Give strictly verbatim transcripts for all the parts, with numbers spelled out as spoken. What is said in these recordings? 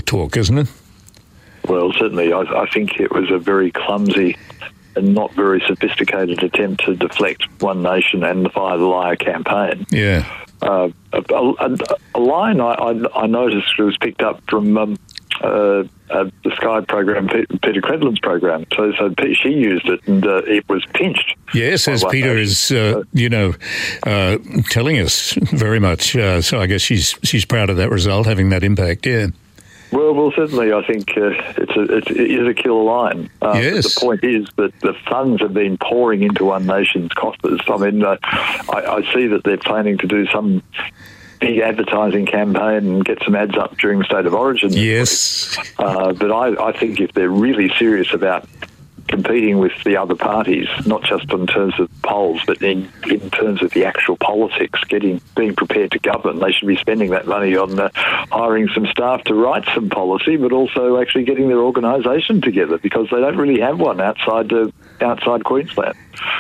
talk, isn't it? Well, certainly. I, I think it was a very clumsy and not very sophisticated attempt to deflect One Nation and the Fire the Liar campaign. Yeah. Uh, a, a, a line I, I, I noticed was picked up from um, uh, uh, the Sky program, Peter Credlin's program. So, so she used it, and uh, it was pinched. Yes, as Peter is, uh, you know, uh, telling us very much. Uh, so I guess she's she's proud of that result, having that impact. Yeah. Well, well, certainly, I think uh, it's a it's, it is a killer line. Uh, yes. The point is that the funds have been pouring into One Nation's coffers. I mean, uh, I, I see that they're planning to do some big advertising campaign and get some ads up during the State of Origin. Yes. Uh, but I, I think if they're really serious about competing with the other parties, not just in terms of polls, but in, in terms of the actual politics, getting being prepared to govern, they should be spending that money on uh, hiring some staff to write some policy, but also actually getting their organisation together, because they don't really have one outside uh, outside Queensland.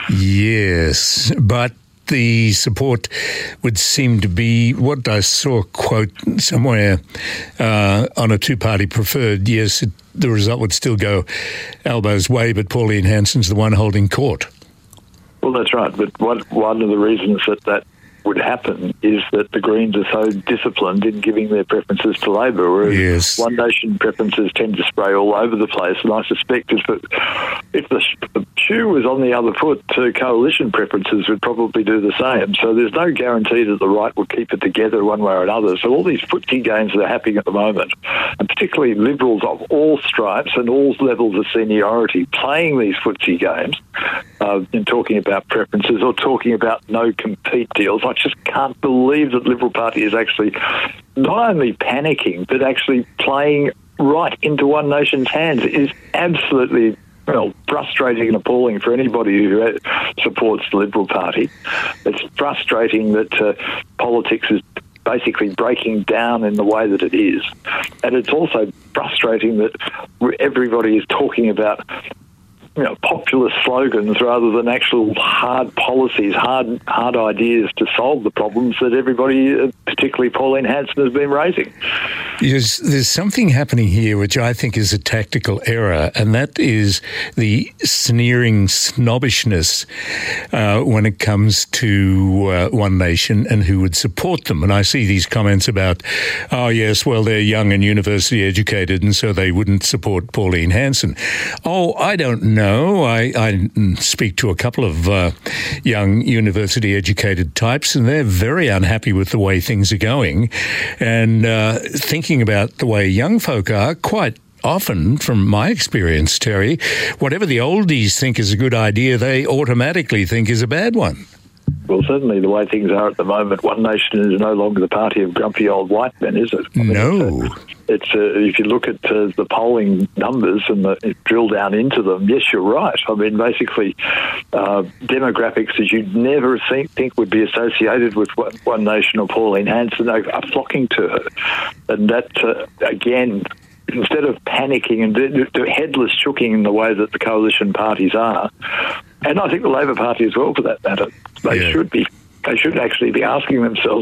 Yes, but the support would seem to be what I saw a quote somewhere uh, on a two-party preferred. Yes, it, the result would still go Albo's way, but Pauline Hanson's the one holding court. Well, that's right. But one, one of the reasons that that would happen is that the Greens are so disciplined in giving their preferences to Labor, whereas yes. One Nation preferences tend to spray all over the place. And I suspect if, it, if the, the shoe was on the other foot, uh, coalition preferences would probably do the same. So there's no guarantee that the right will keep it together one way or another. So all these footsie games that are happening at the moment, and particularly Liberals of all stripes and all levels of seniority playing these footsie games uh, and talking about preferences or talking about no compete deals. I just can't believe that the Liberal Party is actually not only panicking, but actually playing right into One Nation's hands. It is absolutely, well, frustrating and appalling for anybody who supports the Liberal Party. It's frustrating that uh, politics is basically breaking down in the way that it is. And it's also frustrating that everybody is talking about, you know, populist slogans rather than actual hard policies, hard hard ideas to solve the problems that everybody, particularly Pauline Hanson, has been raising. There's, there's something happening here which I think is a tactical error, and that is the sneering snobbishness uh, when it comes to uh, One Nation and who would support them. And I see these comments about, oh, yes, well, they're young and university educated, and so they wouldn't support Pauline Hanson. Oh, I don't know. I, I speak to a couple of uh, young university educated types, and they're very unhappy with the way things are going. And uh, thinking about the way young folk are, quite often, from my experience, Terry, whatever the oldies think is a good idea, they automatically think is a bad one. Well, certainly the way things are at the moment, One Nation is no longer the party of grumpy old white men, is it? I mean, no. It's, uh, it's uh, if you look at uh, the polling numbers and the, drill down into them, yes, you're right. I mean, basically, uh, demographics that you'd never think, think would be associated with One, One Nation or Pauline Hanson are, are flocking to her. And that, uh, again, instead of panicking and do, do headless chooking in the way that the coalition parties are, and I think the Labor Party as well, for that matter, they yeah. should be. They should actually be asking themselves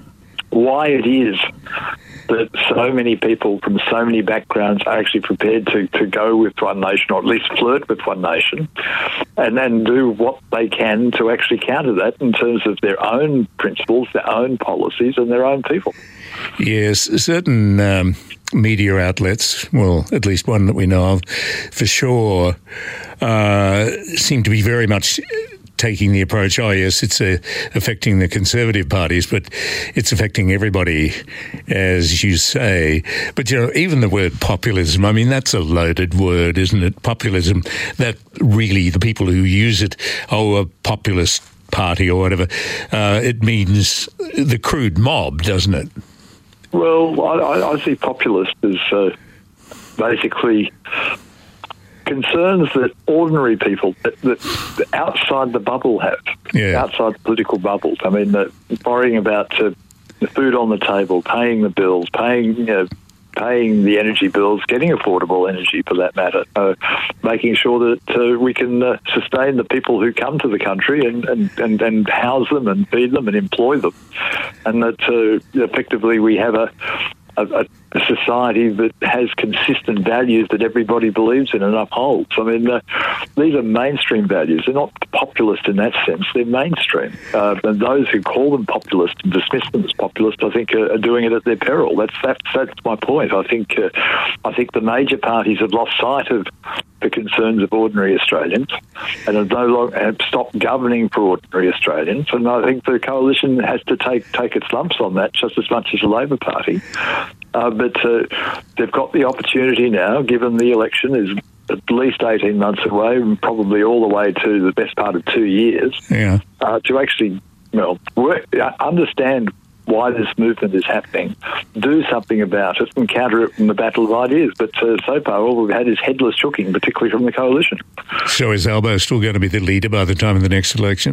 why it is that so many people from so many backgrounds are actually prepared to, to go with One Nation, or at least flirt with One Nation, and then do what they can to actually counter that in terms of their own principles, their own policies, and their own people. Yes, certain um, media outlets, well, at least one that we know of, for sure, uh, seem to be very much taking the approach, oh, yes, it's uh, affecting the Conservative parties, but it's affecting everybody, as you say. But, you know, even the word populism, I mean, that's a loaded word, isn't it? Populism, that really, the people who use it, oh, a populist party or whatever, uh, it means the crude mob, doesn't it? Well, I, I see populist as uh, basically concerns that ordinary people, that, that outside the bubble have, yeah. outside the political bubbles. I mean, the, worrying about uh, the food on the table, paying the bills, paying, you know, paying the energy bills, getting affordable energy for that matter, uh, making sure that uh, we can uh, sustain the people who come to the country and, and, and, and house them and feed them and employ them, and that uh, effectively we have a a, a society that has consistent values that everybody believes in and upholds. I mean, uh, these are mainstream values. They're not populist in that sense. They're mainstream. Uh, and those who call them populist and dismiss them as populist, I think, are, are doing it at their peril. That's that's that's my point. I think uh, I think the major parties have lost sight of the concerns of ordinary Australians and have no longer have stopped governing for ordinary Australians. And I think the coalition has to take take its lumps on that just as much as the Labor Party. Uh, but uh, they've got the opportunity now, given the election is at least eighteen months away, and probably all the way to the best part of two years, yeah. uh, to actually well work, uh, understand why this movement is happening, do something about it and counter it in the battle of ideas. But uh, so far all we've had is headless chooking, particularly from the coalition. So is Albo still going to be the leader by the time of the next election?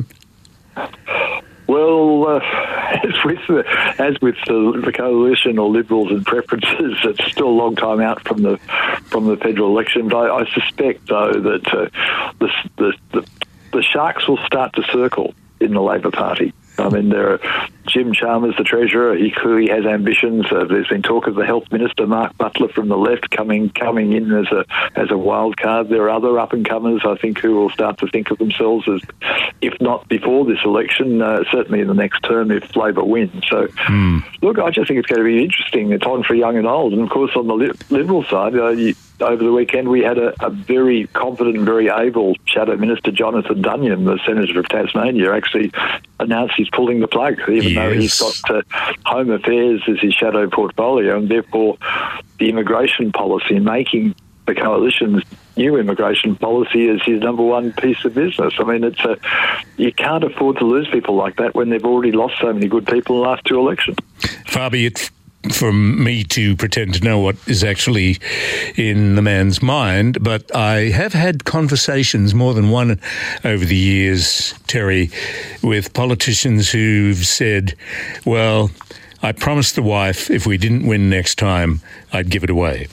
Well, uh, as with the, as with the, the coalition or Liberals and preferences, it's still a long time out from the from the federal election. But I, I suspect, though, that uh, the, the, the the sharks will start to circle in the Labor Party. I mean, there are Jim Chalmers, the Treasurer. He clearly has ambitions. Uh, there's been talk of the Health Minister, Mark Butler, from the left, coming coming in as a as a wild card. There are other up and comers, I think, who will start to think of themselves as, if not before this election, uh, certainly in the next term if Labor wins. So, mm. look, I just think it's going to be interesting. It's on for young and old, and of course, on the li- Liberal side, uh, you, over the weekend, we had a, a very confident and very able Shadow Minister, Jonathan Duniam, the Senator of Tasmania, actually announced he's pulling the plug, even yes. though he's got uh, Home Affairs as his shadow portfolio, and therefore the immigration policy, making the coalition's new immigration policy as his number one piece of business. I mean, it's a you can't afford to lose people like that when they've already lost so many good people in the last two elections. Far be it from me to pretend to know what is actually in the man's mind, but I have had conversations, more than one over the years, Terry, with politicians who've said, well, I promised the wife if we didn't win next time, I'd give it away.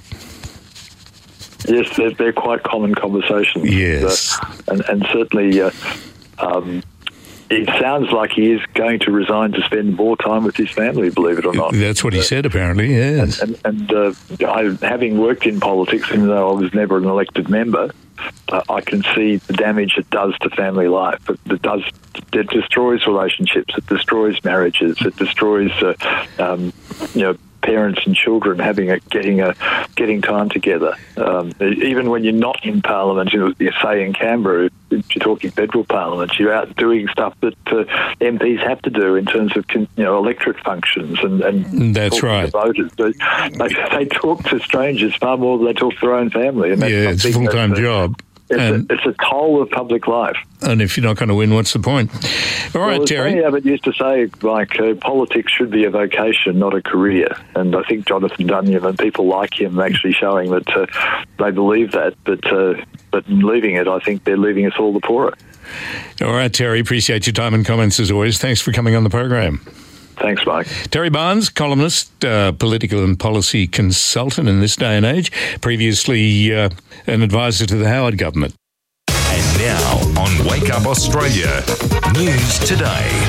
Yes, they're, they're quite common conversations. Yes. Uh, and, and certainly uh, um, it sounds like he is going to resign to spend more time with his family, believe it or not. That's what he said, apparently, yes. And, and, and uh, I, having worked in politics, even though I was never an elected member, uh, I can see the damage it does to family life. It, it does. It destroys relationships. It destroys marriages. It destroys, uh, um, you know, parents and children having a getting a getting time together. Um, even when you're not in Parliament, you know, say in Canberra, if you're talking federal Parliament, you're out doing stuff that uh, M Ps have to do in terms of, you know, electorate functions and, and that's right. To voters. They, they, they talk to strangers far more than they talk to their own family. And that's yeah, it's a full-time job. It's a, it's a toll of public life. And if you're not going to win, what's the point? All right, well, Terry. Yeah, but used to say, like, uh, politics should be a vocation, not a career. And I think Jonathan Duniam and people like him are actually showing that uh, they believe that. But, uh, but in leaving it, I think they're leaving us all the poorer. All right, Terry. Appreciate your time and comments as always. Thanks for coming on the program. Thanks, Mike. Terry Barnes, columnist, uh, political and policy consultant in this day and age, previously uh, an advisor to the Howard government. And now on Wake Up Australia, News Today.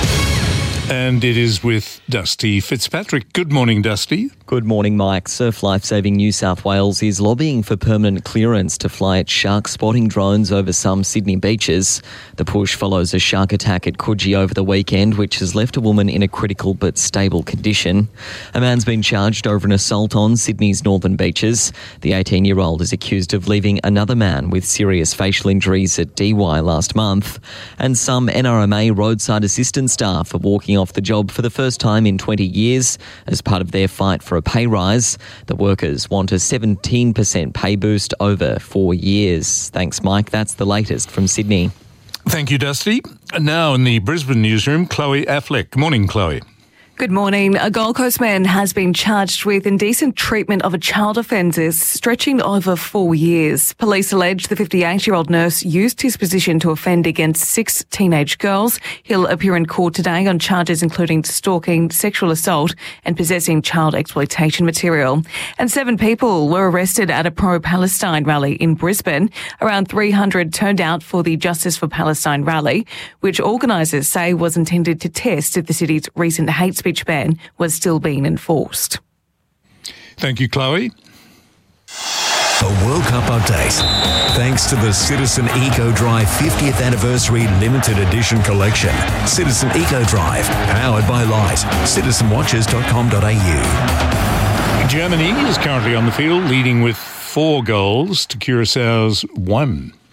And it is with Dusty Fitzpatrick. Good morning, Dusty. Good morning, Mike. Surf Lifesaving New South Wales is lobbying for permanent clearance to fly its shark spotting drones over some Sydney beaches. The push follows a shark attack at Coogee over the weekend, which has left a woman in a critical but stable condition. A man's been charged over an assault on Sydney's northern beaches. The eighteen-year-old is accused of leaving another man with serious facial injuries at D Y last month. And some N R M A roadside assistance staff are walking off the job for the first time in twenty years as part of their fight for a pay rise. The workers want a seventeen percent pay boost over four years. Thanks, Mike. That's the latest from Sydney. Thank you, Dusty. Now in the Brisbane newsroom, Chloe Affleck. Morning, Chloe. Good morning. A Gold Coast man has been charged with indecent treatment of a child offender stretching over four years. Police allege the fifty-eight-year-old nurse used his position to offend against six teenage girls. He'll appear in court today on charges including stalking, sexual assault and possessing child exploitation material. And seven people were arrested at a pro-Palestine rally in Brisbane. Around three hundred turned out for the Justice for Palestine rally, which organisers say was intended to test if the city's recent hate speech ban was still being enforced. Thank you, Chloe. The World Cup update. Thanks to the Citizen Eco Drive fiftieth Anniversary Limited Edition Collection. Citizen Eco Drive, powered by Light. citizen watches dot com dot a u. Germany is currently on the field, leading with four goals to Curaçao's one.